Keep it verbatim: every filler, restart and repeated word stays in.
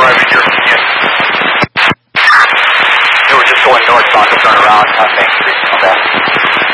driving your commute? They were just going northbound to turn around on Main Street. Okay.